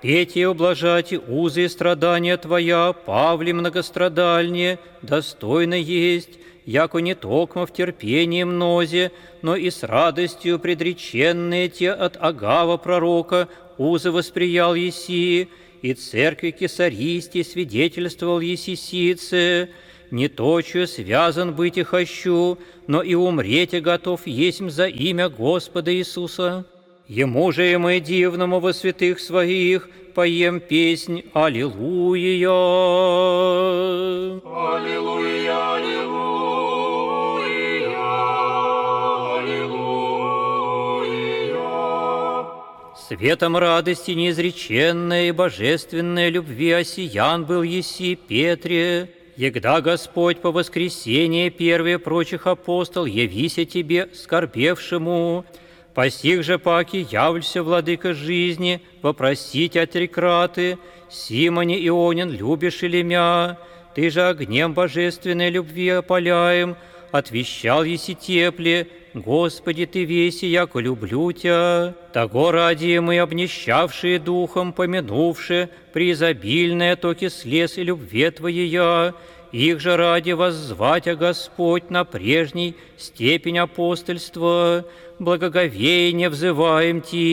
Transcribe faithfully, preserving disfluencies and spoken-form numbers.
терпеть и ублажать и узы и страдания Твоя, Павле многострадальне, достойно есть, яко не токмо в терпении мнозе, но и с радостью предреченные те от Агава пророка узы восприял еси, и церкви Кесаристи свидетельствовал еси сице, не точью связан быть и хочу, но и умреть и готов есть за имя Господа Иисуса. Ему же и мы дивному во святых своих поем песнь Аллилуйя. Аллилуйя, аллилуйя, аллилуйя. Светом радости неизреченной и божественной любви осиян был еси Петре, егда Господь по воскресенье первые прочих апостол явися тебе, скорбевшему, по сих же паки явлься, владыка жизни, вопросить от рекраты, Симоне Ионин любишь или мя, ты же огнем божественной любви опаляем, отвещал еси тепле, Господи, ты веси, яко люблю Тя. Того ради мы, обнищавшие духом, помянувши, преизобильное токи слез и любви Твоея, их же ради воззвать, а Господь, на прежней степень апостольства, благоговейне взываем Ти.